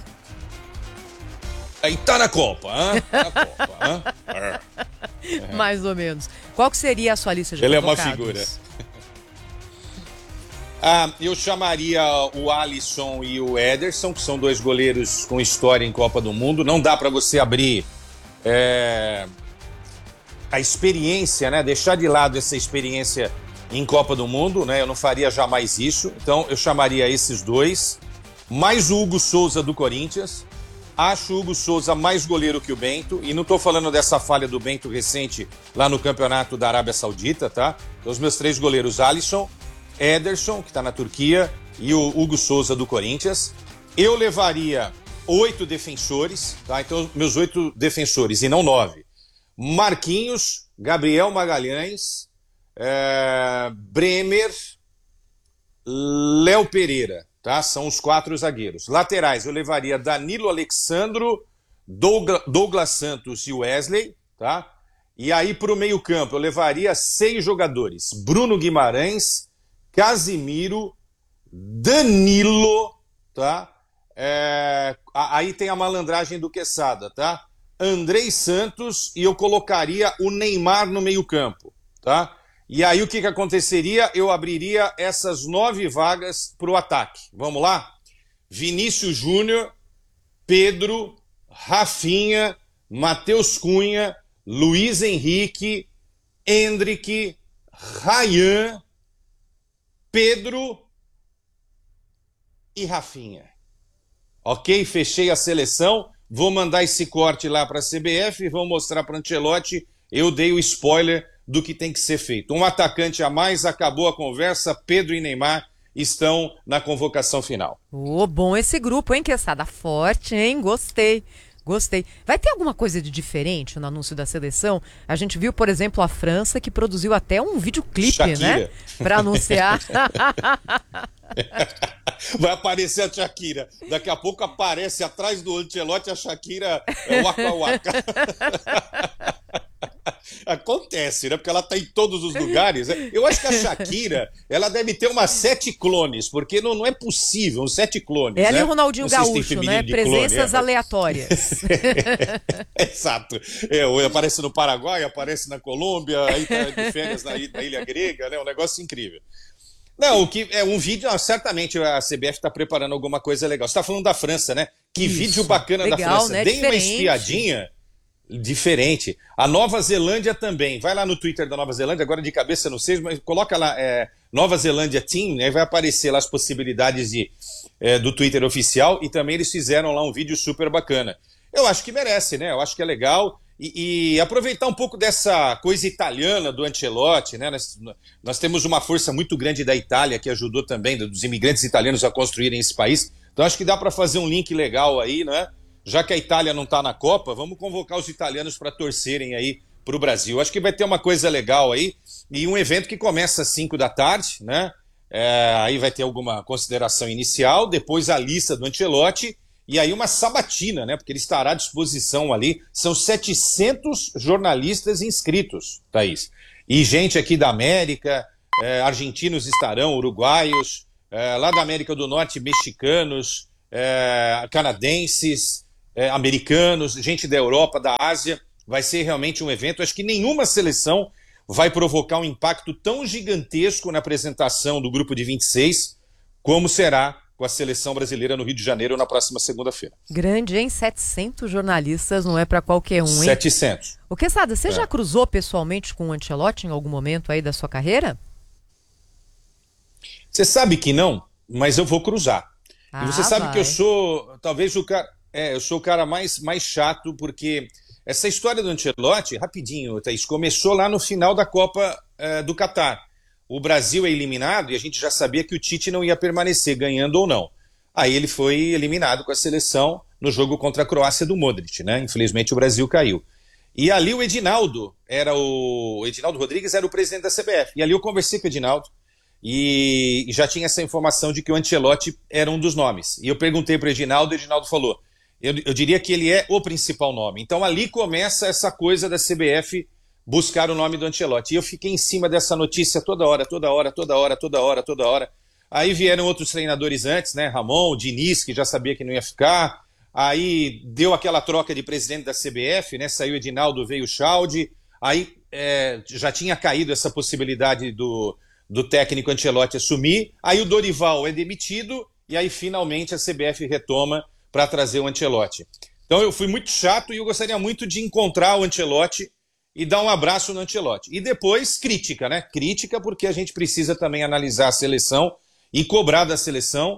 Aí tá na Copa, hein? Tá na Copa, hein? É. Mais ou menos. Qual que seria a sua lista de Ele convocados? é uma figura. Ah, eu chamaria o Alisson e o Ederson, que são dois goleiros com história em Copa do Mundo. Não dá para você abrir é, a experiência, né? Deixar de lado essa experiência em Copa do Mundo, né? Eu não faria jamais isso. Então eu chamaria esses dois, mais o Hugo Souza do Corinthians. Acho o Hugo Souza mais goleiro que o Bento, e não estou falando dessa falha do Bento recente lá no campeonato da Arábia Saudita, tá? Então, os meus três goleiros, Alisson, Ederson, que está na Turquia, e o Hugo Souza do Corinthians. Eu levaria oito defensores, tá? Então, meus oito defensores, e não nove. Marquinhos, Gabriel Magalhães, é... Bremer, Léo Pereira, tá? São os quatro zagueiros. Laterais, eu levaria Danilo Alexandro, Douglas, Douglas Santos e Wesley, tá? E aí, para o meio-campo, eu levaria seis jogadores: Bruno Guimarães, Casimiro, Danilo, tá? É... Aí tem a malandragem do Quesada, tá? Andrei Santos, e eu colocaria o Neymar no meio-campo, tá? E aí o que, que aconteceria? Eu abriria essas nove vagas para o ataque. Vamos lá? Vinícius Júnior, Pedro, Rafinha, Matheus Cunha, Luiz Henrique, Endrick, Ryan, Pedro e Rafinha. Ok? Fechei a seleção. Vou mandar esse corte lá para a C B F e vou mostrar para o Ancelotti. Eu dei o spoiler do que tem que ser feito. Um atacante a mais, acabou a conversa. Pedro e Neymar estão na convocação final. Ô, oh, bom esse grupo, hein, Quesada? Forte, hein? Gostei. Gostei. Vai ter alguma coisa de diferente no anúncio da seleção? A gente viu, por exemplo, a França, que produziu até um videoclipe, Shakira, né? Para anunciar. Vai aparecer a Shakira. Daqui a pouco aparece atrás do Ancelotti a Shakira Waka Waka. Acontece, né? Porque ela tá em todos os lugares. Eu acho que a Shakira, ela deve ter umas sete clones, porque não, não é possível, uns sete clones. Ela né? e o Ronaldinho Gaúcho, né? Presenças clone, aleatórias. Exato. É, aparece no Paraguai, aparece na Colômbia, aí tá de férias na, na Ilha Grega, né? Um negócio incrível. Não, o que é um vídeo, certamente a C B F está preparando alguma coisa legal. Você está falando da França, né? Que Isso, vídeo bacana legal, da França. Né? Dei Diferente. uma espiadinha. Diferente. A Nova Zelândia também. Vai lá no Twitter da Nova Zelândia, agora de cabeça não sei, mas coloca lá é, Nova Zelândia Team, né? Vai aparecer lá as possibilidades de, é, do Twitter oficial, e também eles fizeram lá um vídeo super bacana. Eu acho que merece, né? Eu acho que é legal. E, e aproveitar um pouco dessa coisa italiana do Ancelotti, né? Nós, nós temos uma força muito grande da Itália, que ajudou também, dos imigrantes italianos a construírem esse país. Então acho que dá para fazer um link legal aí, né? Já que a Itália não está na Copa, vamos convocar os italianos para torcerem aí para o Brasil. Acho que vai ter uma coisa legal aí, e um evento que começa às cinco da tarde, né? É, aí vai ter alguma consideração inicial, depois a lista do Ancelotti, e aí uma sabatina, né? Porque ele estará à disposição ali. São setecentos jornalistas inscritos, Thaís. E gente aqui da América, é, argentinos estarão, uruguaios, é, lá da América do Norte, mexicanos, é, canadenses, É, americanos, gente da Europa, da Ásia. Vai ser realmente um evento. Acho que nenhuma seleção vai provocar um impacto tão gigantesco na apresentação do grupo de vinte e seis como será com a seleção brasileira no Rio de Janeiro na próxima segunda-feira. Grande, hein? setecentos jornalistas, não é para qualquer um, hein? setecentos. O Quesada, você é. já cruzou pessoalmente com o Ancelotti em algum momento aí da sua carreira? Você sabe que não, mas eu vou cruzar. Ah, e você sabe vai. que eu sou, talvez o cara... É, eu sou o cara mais, mais chato, porque essa história do Ancelotti, rapidinho, Thaís, começou lá no final da Copa é, do Catar. O Brasil é eliminado e a gente já sabia que o Tite não ia permanecer, ganhando ou não. Aí ele foi eliminado com a seleção no jogo contra a Croácia do Modric, né? Infelizmente o Brasil caiu. E ali o Edinaldo, era o... o Edinaldo Rodrigues era o presidente da C B F. E ali eu conversei com o Edinaldo e já tinha essa informação de que o Ancelotti era um dos nomes. E eu perguntei para o Edinaldo e o Edinaldo falou... Eu, eu diria que ele é o principal nome. Então ali começa essa coisa da C B F buscar o nome do Ancelotti. E eu fiquei em cima dessa notícia toda hora, toda hora, toda hora, toda hora, toda hora. Aí vieram outros treinadores antes, né? Ramon, Diniz, que já sabia que não ia ficar. Aí deu aquela troca de presidente da C B F, né? Saiu Edinaldo, veio o Chaldi. Aí é, já tinha caído essa possibilidade do, do técnico Ancelotti assumir. Aí o Dorival é demitido e aí finalmente a C B F retoma para trazer o Ancelotti. Então eu fui muito chato e eu gostaria muito de encontrar o Ancelotti e dar um abraço no Ancelotti. E depois crítica, né? Crítica porque a gente precisa também analisar a seleção e cobrar da seleção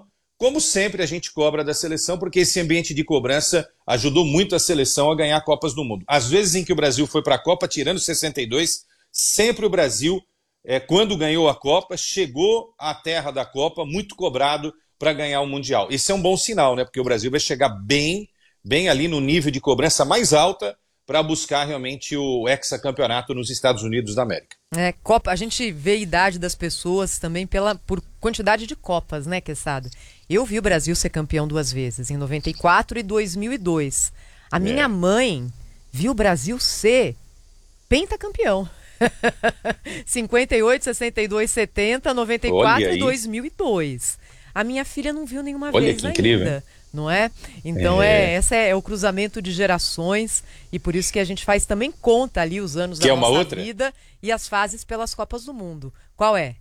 como sempre a gente cobra da seleção, porque esse ambiente de cobrança ajudou muito a seleção a ganhar Copas do Mundo. Às vezes em que o Brasil foi para a Copa, tirando sessenta e dois, sempre o Brasil, é, quando ganhou a Copa, chegou à terra da Copa muito cobrado para ganhar o Mundial. Isso é um bom sinal, né? Porque o Brasil vai chegar bem, bem ali no nível de cobrança mais alta para buscar realmente o hexacampeonato nos Estados Unidos da América. É, Copa, a gente vê a idade das pessoas também pela, por quantidade de Copas, né, Quesada? Eu vi o Brasil ser campeão duas vezes, em noventa e quatro e dois mil e dois. A minha é. mãe viu o Brasil ser pentacampeão. cinquenta e oito, sessenta e dois, setenta, noventa e quatro e dois mil e dois. A minha filha não viu nenhuma Olha vez que ainda. Incrível. Não é? Então é. É, essa é, é o cruzamento de gerações e por isso que a gente faz também conta ali os anos que da é uma nossa outra? vida e as fases pelas Copas do Mundo. Qual é?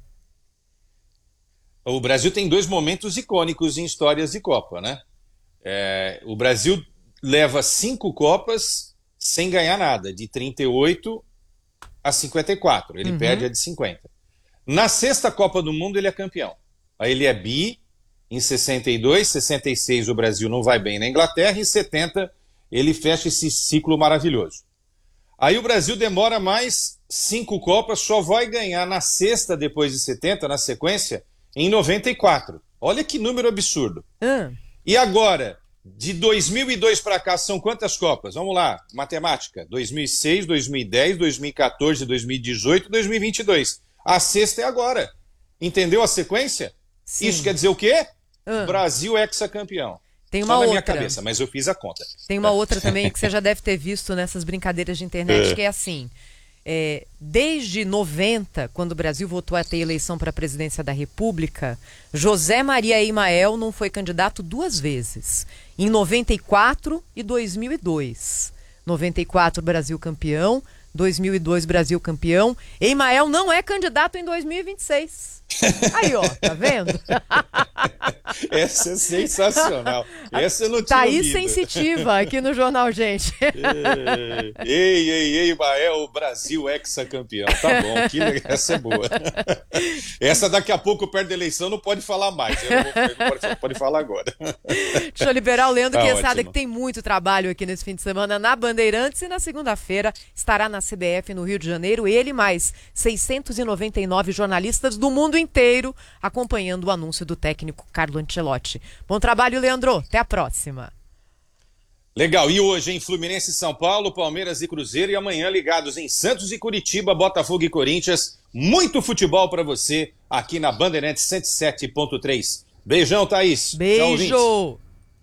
O Brasil tem dois momentos icônicos em histórias de Copa, né? É, o Brasil leva cinco Copas sem ganhar nada, de trinta e oito a cinquenta e quatro. Ele uhum. perde a de cinquenta. Na sexta Copa do Mundo ele é campeão. Aí ele é bi. Em sessenta e dois, sessenta e seis o Brasil não vai bem na Inglaterra, em setenta ele fecha esse ciclo maravilhoso. Aí o Brasil demora mais cinco Copas, só vai ganhar na sexta depois de setenta, na sequência, em noventa e quatro. Olha que número absurdo. Hum. E agora, de dois mil e dois para cá, são quantas Copas? Vamos lá, matemática. dois mil e seis, dois mil e dez, dois mil e quatorze, dois mil e dezoito, dois mil e vinte e dois. A sexta é agora. Entendeu a sequência? Sim. Isso quer dizer o quê? Hum. Brasil hexacampeão. Tem uma Só na outra. minha cabeça, mas eu fiz a conta. Tem uma outra também que você já deve ter visto nessas brincadeiras de internet, é. que é assim, é, desde noventa, quando o Brasil voltou a ter eleição para a presidência da República, José Maria Emael não foi candidato duas vezes, em noventa e quatro e dois mil e dois. noventa e quatro, Brasil campeão, dois mil e dois, Brasil campeão. Emael não é candidato em dois mil e vinte e seis. Aí, ó, tá vendo? Essa é sensacional. Essa eu não tinha Tá aí ouvido. sensitiva aqui no Jornal Gente. Ei, ei, ei, Mael, Brasil hexacampeão. Tá bom, que legal. Essa é boa. Essa daqui a pouco, perto da eleição, não pode falar mais. Eu não, vou, não pode, pode falar agora. Deixa eu liberar o Leandro Tá Quesada, ótimo. que tem muito trabalho aqui nesse fim de semana na Bandeirantes e na segunda-feira estará na C B F no Rio de Janeiro. Ele mais seiscentos e noventa e nove jornalistas do mundo inteiro acompanhando o anúncio do técnico Carlo Ancelotti. Bom trabalho, Leandro. Até a próxima. Legal. E hoje em Fluminense e São Paulo, Palmeiras e Cruzeiro, e amanhã ligados em Santos e Curitiba, Botafogo e Corinthians. Muito futebol para você aqui na Bandeirantes cento e sete ponto três. Beijão, Thaís. Beijo. Tchau,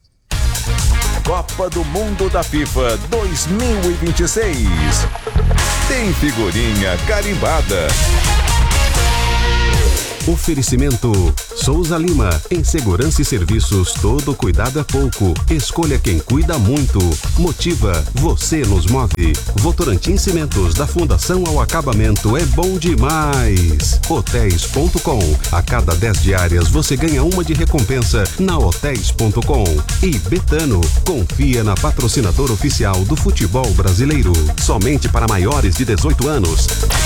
Copa do Mundo da FIFA dois mil e vinte e seis. Tem figurinha carimbada. Oferecimento Souza Lima. Em segurança e serviços, todo cuidado é pouco. Escolha quem cuida muito. Motiva, você nos move. Votorantim Cimentos, da fundação ao acabamento, é bom demais. Hotéis ponto com. A cada dez diárias você ganha uma de recompensa na hotéis ponto com. E Betano, confia na patrocinadora oficial do futebol brasileiro. Somente para maiores de dezoito anos.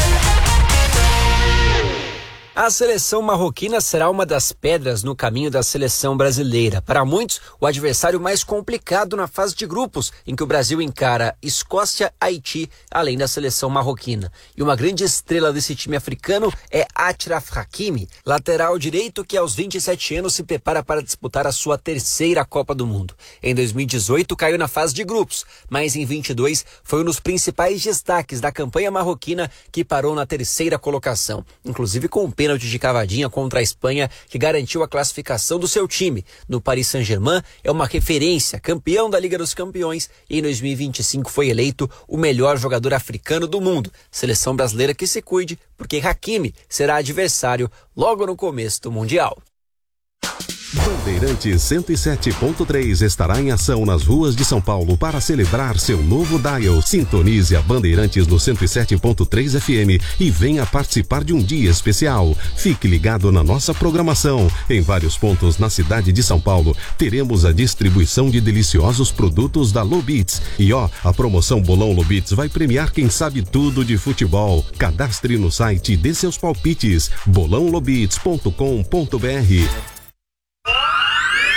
A seleção marroquina será uma das pedras no caminho da seleção brasileira. Para muitos, o adversário mais complicado na fase de grupos, em que o Brasil encara Escócia, Haiti, além da seleção marroquina. E uma grande estrela desse time africano é Achraf Hakimi, lateral direito que aos vinte e sete anos se prepara para disputar a sua terceira Copa do Mundo. Em dois mil e dezoito caiu na fase de grupos, mas em vinte e dois foi um dos principais destaques da campanha marroquina, que parou na terceira colocação, inclusive com o pênalti de cavadinha contra a Espanha, que garantiu a classificação do seu time. No Paris Saint-Germain é uma referência, campeão da Liga dos Campeões, e em dois mil e vinte e cinco foi eleito o melhor jogador africano do mundo. Seleção brasileira que se cuide, porque Hakimi será adversário logo no começo do Mundial. Bandeirantes cento e sete ponto três estará em ação nas ruas de São Paulo para celebrar seu novo dial. Sintonize a Bandeirantes no cento e sete ponto três F M e venha participar de um dia especial. Fique ligado na nossa programação. Em vários pontos na cidade de São Paulo, teremos a distribuição de deliciosos produtos da Lobits. E ó, a promoção Bolão Lobits vai premiar quem sabe tudo de futebol. Cadastre no site e dê seus palpites. bolão lobits ponto com ponto br.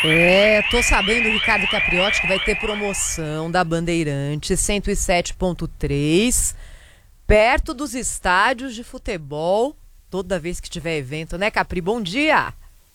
É, tô sabendo, Ricardo Capriotti, que vai ter promoção da Bandeirantes cento e sete ponto três, perto dos estádios de futebol, toda vez que tiver evento, né, Capri? Bom dia!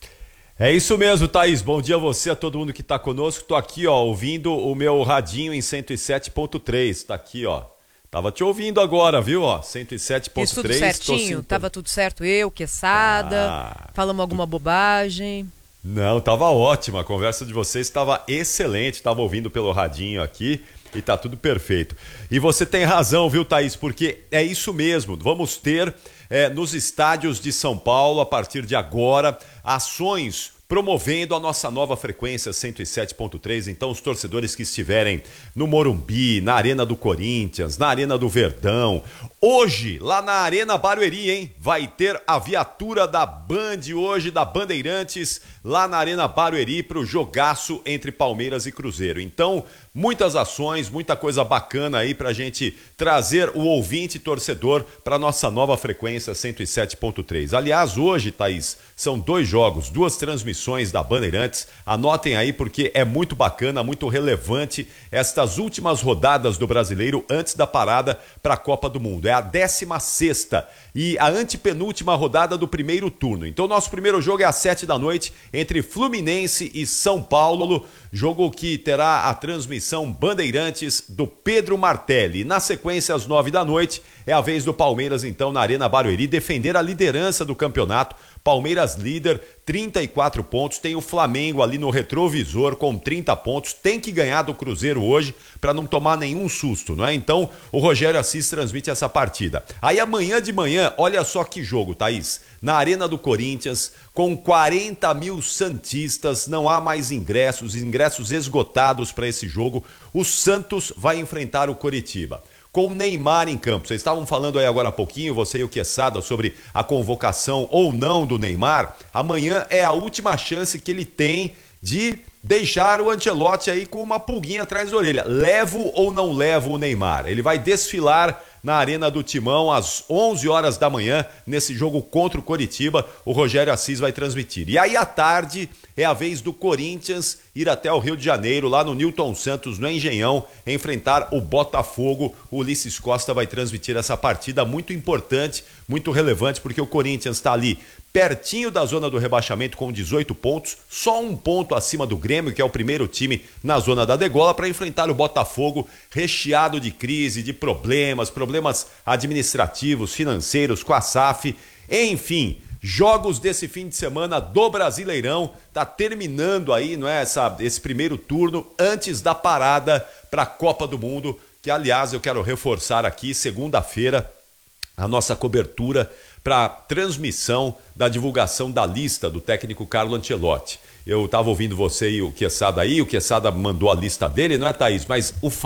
É isso mesmo, Thaís. Bom dia a você, a todo mundo que tá conosco. Tô aqui, ó, ouvindo o meu radinho em cento e sete ponto três. Tá aqui, ó. Tava te ouvindo agora, viu, ó? cento e sete ponto três. Isso tudo certinho? Tava tudo certo eu, Quesada? Ah, falamos alguma bobagem? Não, tava ótima. A conversa de vocês estava excelente. Tava ouvindo pelo radinho aqui e tá tudo perfeito. E você tem razão, viu, Thaís? Porque é isso mesmo. Vamos ter é, nos estádios de São Paulo, a partir de agora, ações promovendo a nossa nova frequência cento e sete ponto três. Então, os torcedores que estiverem no Morumbi, na Arena do Corinthians, na Arena do Verdão, hoje, lá na Arena Barueri, hein? Vai ter a viatura da Band hoje, da Bandeirantes, lá na Arena Barueri, para o jogaço entre Palmeiras e Cruzeiro. Então, muitas ações, muita coisa bacana aí para a gente trazer o ouvinte torcedor para nossa nova frequência cento e sete ponto três. Aliás, hoje, Thaís, são dois jogos, duas transmissões da Bandeirantes. Anotem aí porque é muito bacana, muito relevante estas últimas rodadas do Brasileiro antes da parada para a Copa do Mundo. É a décima sexta e a antepenúltima rodada do primeiro turno. Então, nosso primeiro jogo é às sete da noite entre Fluminense e São Paulo, jogo que terá a transmissão Bandeirantes do Pedro Martelli. Na sequência, às nove da noite, é a vez do Palmeiras, então, na Arena Barueri, defender a liderança do campeonato. Palmeiras líder, trinta e quatro pontos, tem o Flamengo ali no retrovisor com trinta pontos, tem que ganhar do Cruzeiro hoje para não tomar nenhum susto, não é? Então, o Rogério Assis transmite essa partida. Aí amanhã de manhã, olha só que jogo, Thaís, na Arena do Corinthians, com quarenta mil santistas, não há mais ingressos, ingressos esgotados para esse jogo, o Santos vai enfrentar o Coritiba. Com o Neymar em campo. Vocês estavam falando aí agora há pouquinho, você e o Quesada, sobre a convocação ou não do Neymar. Amanhã é a última chance que ele tem de deixar o Ancelotti aí com uma pulguinha atrás da orelha. Levo ou não levo o Neymar? Ele vai desfilar na Arena do Timão às onze horas da manhã, nesse jogo contra o Coritiba, o Rogério Assis vai transmitir. E aí à tarde é a vez do Corinthians ir até o Rio de Janeiro, lá no Newton Santos, no Engenhão, enfrentar o Botafogo. O Ulisses Costa vai transmitir essa partida muito importante, muito relevante, porque o Corinthians está ali pertinho da zona do rebaixamento com dezoito pontos, só um ponto acima do Grêmio, que é o primeiro time na zona da degola, para enfrentar o Botafogo recheado de crise, de problemas, problemas administrativos, financeiros, com a S A F, enfim, jogos desse fim de semana do Brasileirão, tá terminando aí, não é, essa, esse primeiro turno antes da parada para a Copa do Mundo, que aliás eu quero reforçar aqui, segunda-feira, a nossa cobertura para transmissão da divulgação da lista do técnico Carlo Ancelotti. Eu estava ouvindo você e o Quesada aí, o Quesada mandou a lista dele, não é, Thaís? Mas o